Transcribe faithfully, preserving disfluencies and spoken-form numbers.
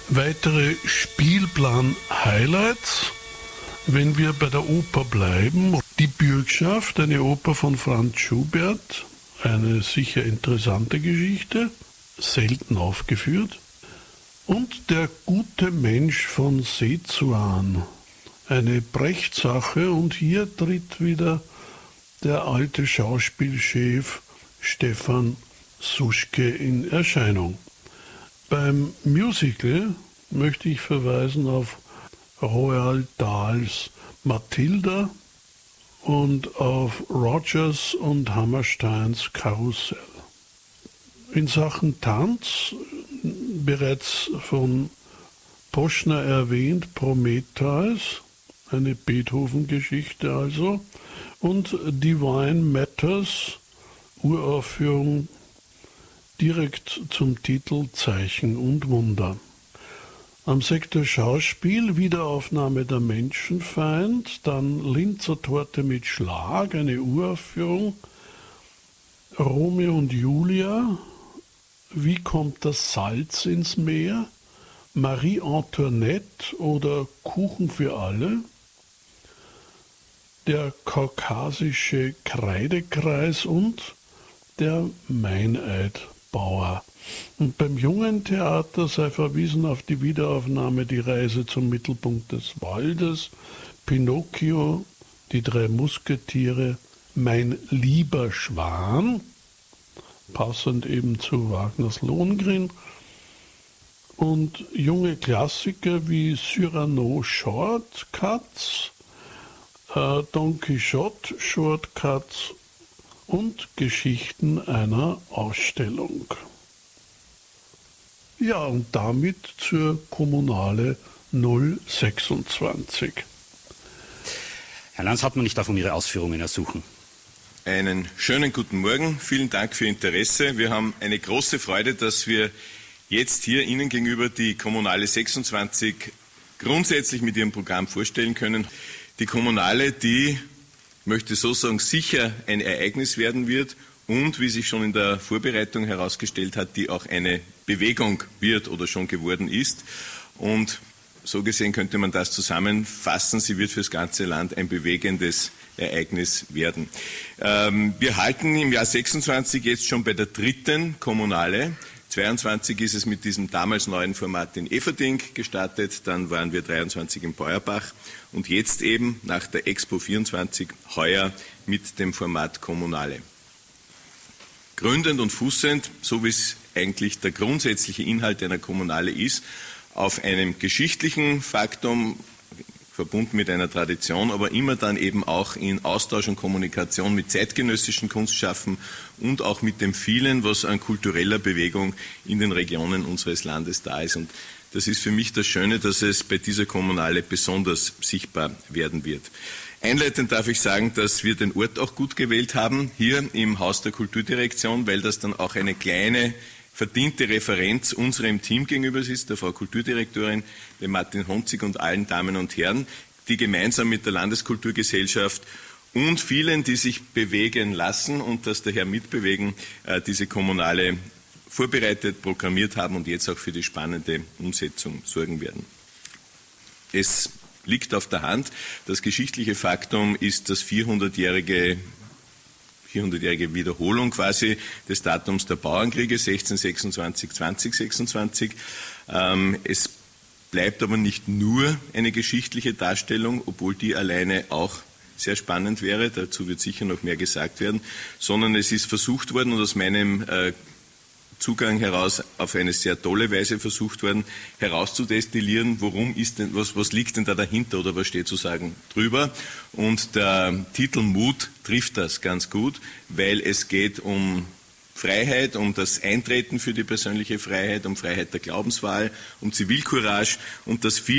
Weitere Spielplan-Highlights, wenn wir bei der Oper bleiben. Die Bürgschaft, eine Oper von Franz Schubert, eine sicher interessante Geschichte, selten aufgeführt. Und Der gute Mensch von Sezuan, eine Brecht-Sache, und hier tritt wieder der alte Schauspielchef Stefan Suschke in Erscheinung. Beim Musical möchte ich verweisen auf Roald Dahls Mathilda und auf Rogers und Hammersteins Karussell. In Sachen Tanz, bereits von Poschner erwähnt, Prometheus, eine Beethoven-Geschichte also, und Divine Matters, Uraufführung direkt zum Titel Zeichen und Wunder. Am Sektor Schauspiel Wiederaufnahme Der Menschenfeind, dann Linzer Torte mit Schlag, eine Uraufführung, Romeo und Julia, Wie kommt das Salz ins Meer, Marie Antoinette oder Kuchen für alle, der kaukasische Kreidekreis und der Meineidbauer. Und beim Jungen Theater sei verwiesen auf die Wiederaufnahme Die Reise zum Mittelpunkt des Waldes, Pinocchio, Die drei Musketiere, Mein lieber Schwan, passend eben zu Wagners Lohengrin, und junge Klassiker wie Cyrano Shortcuts, äh, Don Quixote Shortcuts und Geschichten einer Ausstellung. Ja, und damit zur Kommunale null sechsundzwanzig. Herr Landshauptmann, ich darf um Ihre Ausführungen ersuchen. Einen schönen guten Morgen. Vielen Dank für Ihr Interesse. Wir haben eine große Freude, dass wir jetzt hier Ihnen gegenüber die Kommunale sechsundzwanzig grundsätzlich mit Ihrem Programm vorstellen können. Die Kommunale, die, ich möchte so sagen, sicher ein Ereignis werden wird und, wie sich schon in der Vorbereitung herausgestellt hat, die auch eine Bewegung wird oder schon geworden ist. Und so gesehen könnte man das zusammenfassen. Sie wird für das ganze Land ein bewegendes Ereignis werden. Ähm, wir halten im Jahr sechsundzwanzig jetzt schon bei der dritten Kommunale. zweiundzwanzig ist es mit diesem damals neuen Format in Eferding gestartet, dann waren wir dreiundzwanzig in Beuerbach und jetzt eben nach der Expo vierundzwanzig heuer mit dem Format Kommunale. Gründend und fußend, so wie es eigentlich der grundsätzliche Inhalt einer Kommunale ist, auf einem geschichtlichen Faktum, verbunden mit einer Tradition, aber immer dann eben auch in Austausch und Kommunikation mit zeitgenössischen Kunstschaffen und auch mit dem vielen, was an kultureller Bewegung in den Regionen unseres Landes da ist. Und das ist für mich das Schöne, dass es bei dieser Kommunale besonders sichtbar werden wird. Einleitend darf ich sagen, dass wir den Ort auch gut gewählt haben, hier im Haus der Kulturdirektion, weil das dann auch eine kleine verdiente Referenz unserem Team gegenüber ist, der Frau Kulturdirektorin, dem Martin Honzig und allen Damen und Herren, die gemeinsam mit der Landeskulturgesellschaft und vielen, die sich bewegen lassen und das daher mitbewegen, diese Kommunale vorbereitet, programmiert haben und jetzt auch für die spannende Umsetzung sorgen werden. Es liegt auf der Hand, das geschichtliche Faktum ist das vierhundertjährige vierhundertjährige Wiederholung quasi des Datums der Bauernkriege sechzehnhundertsechsundzwanzig, zweitausendsechsundzwanzig. Ähm, es bleibt aber nicht nur eine geschichtliche Darstellung, obwohl die alleine auch sehr spannend wäre, dazu wird sicher noch mehr gesagt werden, sondern es ist versucht worden und aus meinem äh, Zugang heraus auf eine sehr tolle Weise versucht worden, herauszudestillieren, worum ist denn, was, was liegt denn da dahinter oder was steht sozusagen drüber. Und der Titel Mut trifft das ganz gut, weil es geht um Freiheit, um das Eintreten für die persönliche Freiheit, um Freiheit der Glaubenswahl, um Zivilcourage und das viel